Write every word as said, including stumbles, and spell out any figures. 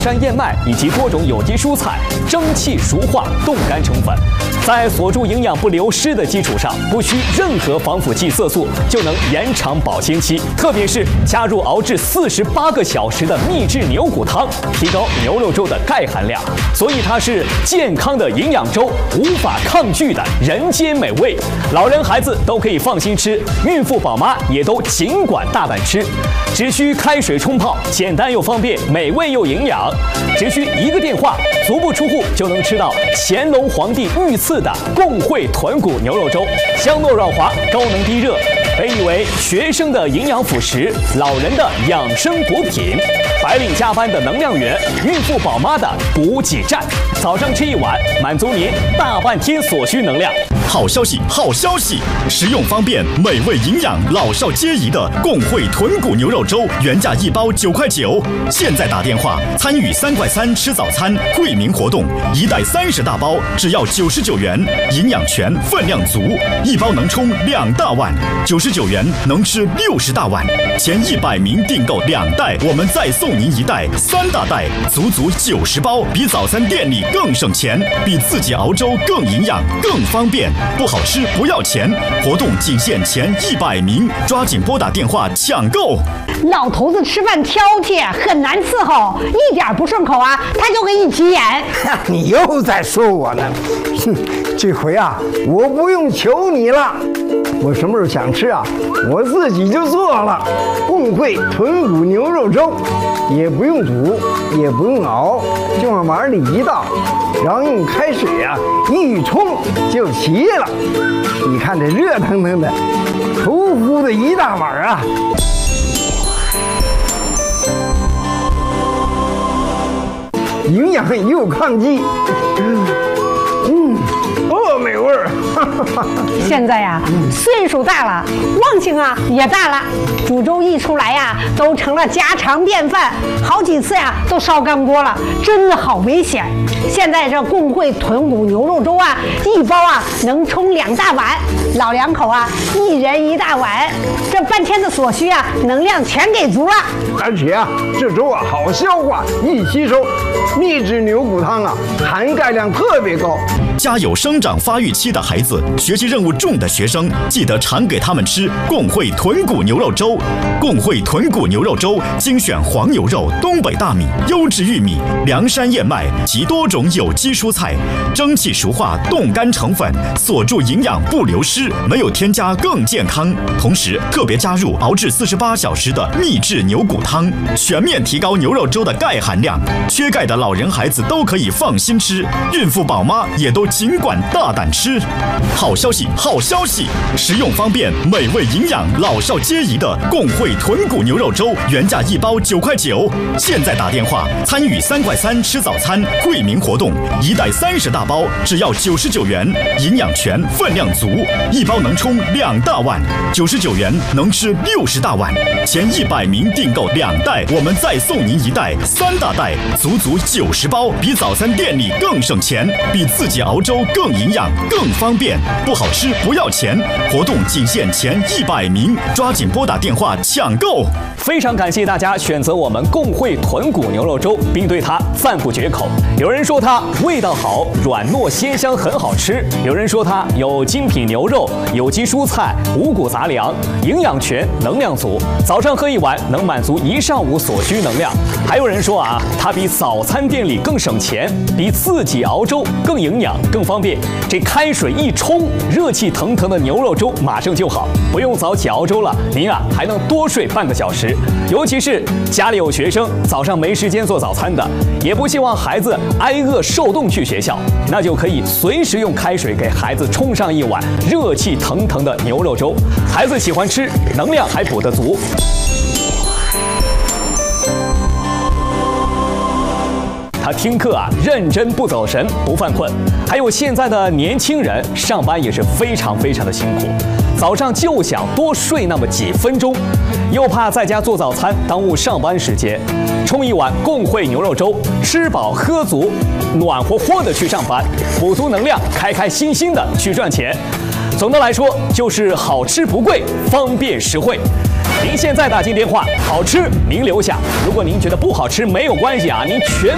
山燕麦以及多种有机蔬菜蒸汽熟化冻干成粉，在锁住营养不流失的基础上，不需任何防腐剂色素就能延长保鲜期。特别是加入熬制四十八个小时的秘制牛骨汤，提高牛肉粥的钙含量，所以它是健康的营养粥，无法抗拒的人间美味。老人孩子都可以放心吃，孕妇宝妈也都尽管大胆吃，只需开水冲泡，简单又方便，美味又营养。只需一个电话，足不出户就能吃到乾隆皇帝御赐的共惠豚骨牛肉粥，香糯软滑，高能低热，被誉为学生的营养辅食，老人的养生补品，白领加班的能量源，孕妇宝妈的补给站。早上吃一碗，满足您大半天所需能量。 好消息，好消息！实用方便、美味营养、老少皆宜的共惠豚骨牛肉粥，原价一包九块九，现在打电话参与三块三吃早餐惠民活动，一袋三十大包只要九十九元，营养全，分量足，一包能充两大碗，九十九元能吃六十大碗。前一百名订购两袋，我们再送您一袋三大袋，足足九十包，比早餐店里更省钱，比自己熬粥更营养、更方便。不好吃不要钱，活动仅限前一百名，抓紧拨打电话抢购。 老头子吃饭挑剔，很难伺候，一点不顺口啊，他就给你急眼。 你又在说我呢？哼，这回啊，我不用求你了，我什么时候想吃啊，我自己就做了。共惠豚骨牛肉粥，也不用煮，也不用熬，就往碗里一倒，然后用开水啊一冲就齐了。你看这热腾腾的，稠乎的一大碗啊！营养又抗击，嗯，哦，美味儿。 现在呀、啊，岁数大了，忘性啊也大了，煮粥一出来呀、啊，都成了家常便饭，好几次呀、啊、都烧干锅了，真的好危险。现在这共惠豚骨牛肉粥啊，一包啊能冲两大碗，老两口啊一人一大碗，这半天的所需啊能量全给足了。 而且啊，这粥啊好消化，易吸收。秘制牛骨汤啊，含钙量特别高。 家有生长发育期的孩子、学习任务重的学生，记得常给他们吃共惠豚骨牛肉粥。共惠豚骨牛肉粥精选黄牛肉、东北大米、优质玉米、凉山燕麦及多种有机蔬菜，蒸汽熟化冻干成粉，锁住营养不流失，没有添加更健康。同时特别加入熬制四十八小时的秘制牛骨汤，全面提高牛肉粥的钙含量。缺钙的老人孩子都可以放心吃，孕妇宝妈也都尽管大胆吃。好消息，好消息！实用方便、美味营养、老少皆宜的共惠豚骨牛肉粥，原价一包九块九，现在打电话参与三块三吃早餐惠民活动，一袋三十大包只要九十九元，营养全，分量足，一包能充两大碗，九十九元能吃六十大碗。前一百名订购两袋，我们再送您一袋三大袋，足足九十包，比早餐店里更省钱，比自己熬粥更营养、更方便。不好吃不要钱，活动仅限前一百名，抓紧拨打电话抢购。 非常感谢大家选择我们共惠豚骨牛肉粥，并对它赞不绝口。有人说它味道好，软糯鲜香，很好吃；有人说它有精品牛肉、有机蔬菜、五谷杂粮，营养全，能量足，早上喝一碗能满足一上午所需能量。还有人说啊，它比早餐店里更省钱，比自己熬粥更营养、更方便。这开水一冲，热气腾腾的牛肉粥马上就好，不用早起熬粥了，您啊还能多睡半个小时。尤其是家里有学生，早上没时间做早餐的，也不希望孩子挨饿受冻去学校，那就可以随时用开水给孩子冲上一碗热气腾腾的牛肉粥，孩子喜欢吃，能量还补得足。他听课啊，认真不走神，不犯困。还有现在的年轻人上班也是非常非常的辛苦，早上就想多睡那么几分钟，又怕在家做早餐耽误上班时间，冲一碗共惠牛肉粥，吃饱喝足，暖和和的去上班，补足能量，开开心心的去赚钱。总的来说，就是好吃不贵，方便实惠。您现在打进电话，好吃您留下。如果您觉得不好吃，没有关系啊，您全。